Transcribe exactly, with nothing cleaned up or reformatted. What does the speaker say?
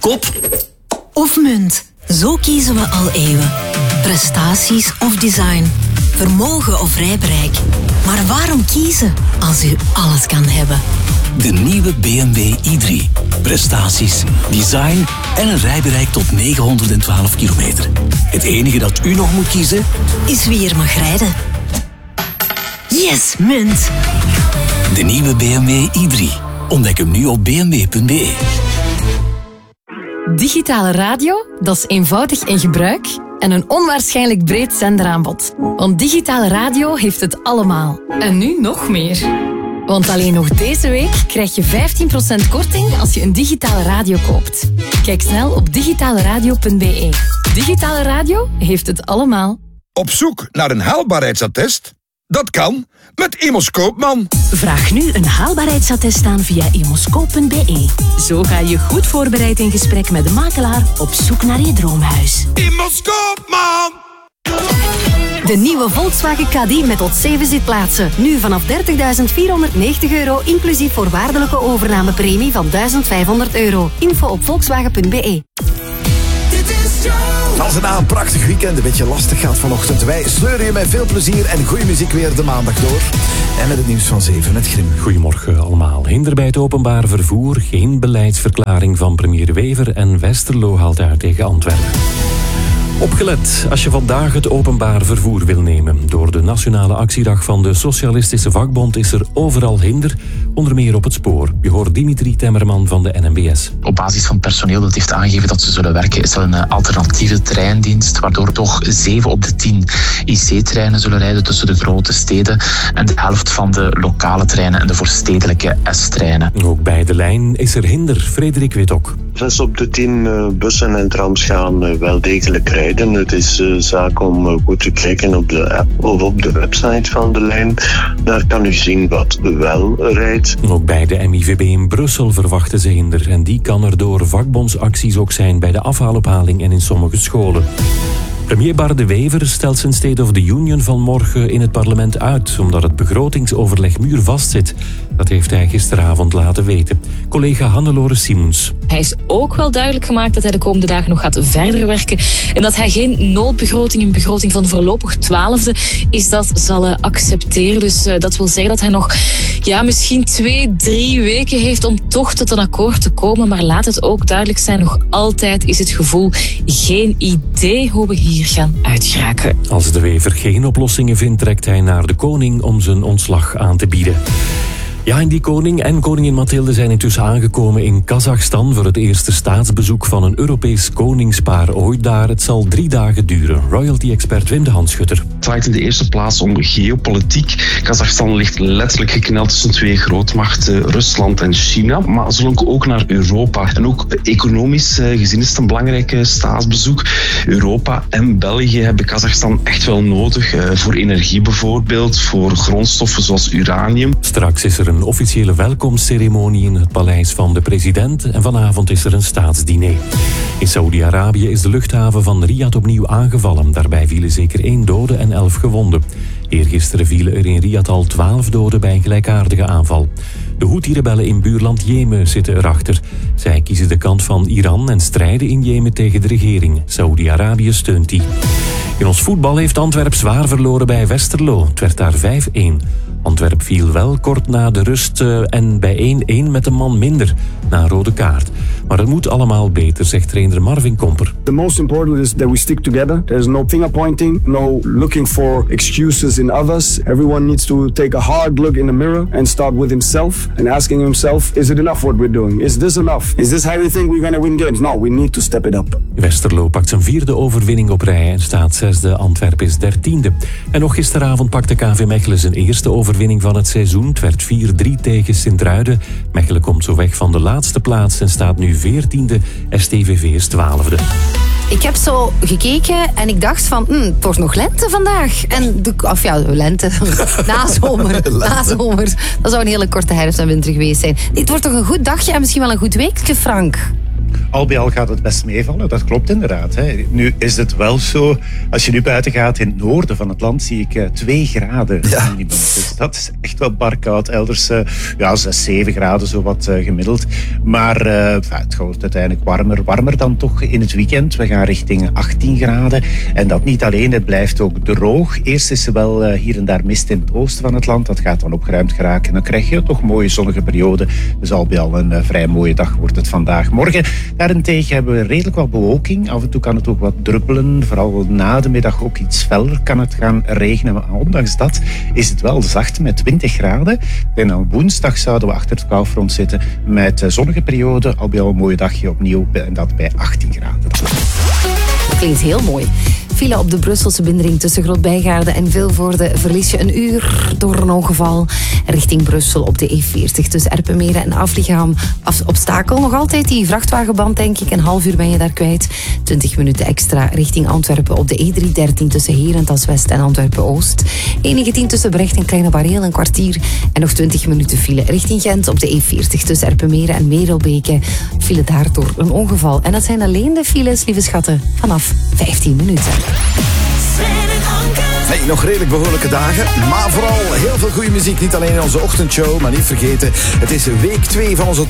kop of munt. Zo kiezen we al eeuwen. Prestaties of design. Vermogen of rijbereik. Maar waarom kiezen als u alles kan hebben? De nieuwe B M W i drie. Prestaties, design en een rijbereik tot negenhonderdtwaalf kilometer. Het enige dat u nog moet kiezen is wie er mag rijden. Yes, munt. De nieuwe B M W i drie. Ontdek hem nu op b m w punt b e. Digitale radio, dat is eenvoudig in gebruik en een onwaarschijnlijk breed zenderaanbod. Want digitale radio heeft het allemaal. En nu nog meer. Want alleen nog deze week krijg je vijftien procent korting als je een digitale radio koopt. Kijk snel op digitale radio punt b e. Digitale radio heeft het allemaal. Op zoek naar een haalbaarheidsattest? Dat kan met Imoscoopman. Vraag nu een haalbaarheidsattest aan via imoscoop punt b e. Zo ga je goed voorbereid in gesprek met de makelaar op zoek naar je droomhuis. Imoscoopman! De nieuwe Volkswagen Caddy met tot zeven zitplaatsen. Nu vanaf dertigduizend vierhonderdnegentig euro, inclusief voorwaardelijke overnamepremie van duizend vijfhonderd euro. Info op volkswagen punt b e. Als het na een prachtig weekend een beetje lastig gaat vanochtend, wij sleuren je met veel plezier en goede muziek weer de maandag door. En met het nieuws van zeven met Grim. Goedemorgen allemaal. Hinder bij het openbaar vervoer, geen beleidsverklaring van premier Wever en Westerlo haalt uit tegen Antwerpen. Opgelet, als je vandaag het openbaar vervoer wil nemen. Door de nationale actiedag van de Socialistische Vakbond is er overal hinder, onder meer op het spoor. Je hoort Dimitri Temmerman van de N M B S. Op basis van personeel dat heeft aangegeven dat ze zullen werken, is er een alternatieve treindienst, waardoor toch zeven op de tien I C-treinen zullen rijden tussen de grote steden en de helft van de lokale treinen en de voorstedelijke S-treinen. Ook bij de lijn is er hinder. Frederik Witok. Zes op de tien uh, bussen en trams gaan uh, wel degelijk rijden. Het is uh, zaak om uh, goed te kijken op de app of op de website van de lijn. Daar kan u zien wat wel rijdt. Ook bij de M I V B in Brussel verwachten ze hinder. En die kan er door vakbondsacties ook zijn bij de afhaalophaling en in sommige scholen. Premier Bart De Wever stelt zijn State of the Union van morgen in het parlement uit, omdat het begrotingsoverleg muurvast zit. Dat heeft hij gisteravond laten weten. Collega Hannelore Simons. Hij is ook wel duidelijk gemaakt dat hij de komende dagen nog gaat verder werken en dat hij geen noodbegroting, een begroting van voorlopig twaalfde, is dat zal uh, accepteren. Dus uh, dat wil zeggen dat hij nog ja, misschien twee, drie weken heeft om toch tot een akkoord te komen. Maar laat het ook duidelijk zijn, nog altijd is het gevoel geen idee hoe we hier gaan uitgeraken. Als De Wever geen oplossingen vindt, trekt hij naar de koning om zijn ontslag aan te bieden. Ja, en die koning en koningin Mathilde zijn intussen aangekomen in Kazachstan voor het eerste staatsbezoek van een Europees koningspaar ooit daar. Het zal drie dagen duren. Royalty-expert Wim de Handschutter. Het draait in de eerste plaats om geopolitiek. Kazachstan ligt letterlijk gekneld tussen twee grootmachten, Rusland en China. Maar ze lonken ook naar Europa. En ook economisch gezien is het een belangrijk staatsbezoek. Europa en België hebben Kazachstan echt wel nodig. Voor energie bijvoorbeeld, voor grondstoffen zoals uranium. Straks is er een officiële welkomstceremonie in het paleis van de president en vanavond is er een staatsdiner. In Saoedi-Arabië is de luchthaven van Riyadh opnieuw aangevallen. Daarbij vielen zeker één dode en elf gewonden. Eergisteren vielen er in Riyadh al twaalf doden bij een gelijkaardige aanval. De Houthi-rebellen in buurland Jemen zitten erachter. Zij kiezen de kant van Iran en strijden in Jemen tegen de regering. Saoedi-Arabië steunt die. In ons voetbal heeft Antwerp zwaar verloren bij Westerlo. Het werd daar vijf een. Antwerp viel wel kort na de rust uh, en bij één een met een man minder na een rode kaart. Maar het moet allemaal beter, zegt trainer Marvin Komper. The most important is that we stick together. There's no finger pointing, no looking for excuses in others. Everyone needs to take a hard look in the mirror and start with himself and asking himself, is it enough what we're doing? Is this enough? Is this how we think we're going to win games? No, we need to step it up. Westerlo pakt zijn vierde overwinning op rij en staat zesde. Antwerp is dertiende. En nog gisteravond pakte K V Mechelen zijn eerste overwinning van het seizoen. Het werd vier drie tegen Sint-Truiden. Mechelen komt zo weg van de laatste plaats en staat nu veertiende. S T V V is twaalfde. Ik heb zo gekeken en ik dacht van, hm, het wordt nog lente vandaag. En de, of ja, lente, nazomer, nazomer. Dat zou een hele korte herfst en winter geweest zijn. Het wordt toch een goed dagje en misschien wel een goed weekje, Frank? al bij al gaat het best meevallen. Dat klopt inderdaad. Hè. Nu is het wel zo, als je nu buiten gaat in het noorden van het land, zie ik uh, twee graden ja. minimum. Dus dat is echt wel bar koud. Elders uh, ja, zes, zeven graden, zo wat uh, gemiddeld. Maar uh, het wordt uiteindelijk warmer. Warmer dan toch in het weekend. We gaan richting achttien graden. En dat niet alleen, het blijft ook droog. Eerst is er wel uh, hier en daar mist in het oosten van het land. Dat gaat dan opgeruimd geraken. En dan krijg je toch mooie zonnige periode. Dus al bij al een uh, vrij mooie dag wordt het vandaag. Morgen daarentegen hebben we redelijk wat bewolking. Af en toe kan het ook wat druppelen. Vooral na de middag ook iets feller kan het gaan regenen. Maar ondanks dat is het wel zacht met twintig graden. En dan woensdag zouden we achter het koufront zitten met uh, zonnige periode. Al bij al een mooi dagje opnieuw. En dat bij achttien graden. Dat klinkt heel mooi. File op de Brusselse bindering tussen Groot-Bijgaarde en Vilvoorde verlies je een uur door een ongeval. Richting Brussel op de E veertig tussen Erpenmeren en Aflicham. Af, obstakel nog altijd, die vrachtwagenband denk ik. Een half uur ben je daar kwijt. twintig minuten extra richting Antwerpen op de E driehonderddertien tussen Herentals-West en Antwerpen-Oost. E negentien tussen Brecht en Kleine Bareel een kwartier. En nog twintig minuten file richting Gent op de E veertig tussen Erpenmeren en Merelbeke. File daardoor een ongeval. En dat zijn alleen de files, lieve schatten, vanaf vijftien minuten. Hey, nog redelijk behoorlijke dagen, maar vooral heel veel goede muziek. Niet alleen in onze ochtendshow, maar niet vergeten, het is week twee van onze